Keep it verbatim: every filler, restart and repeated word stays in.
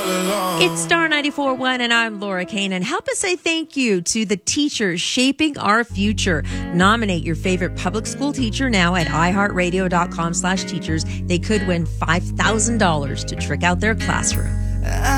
It's Star ninety-four point one, and I'm Laura Kane. And help us say thank you to the teachers shaping our future. Nominate your favorite public school teacher now at iheartradio.com slash teachers. They could win five thousand dollars to trick out their classroom.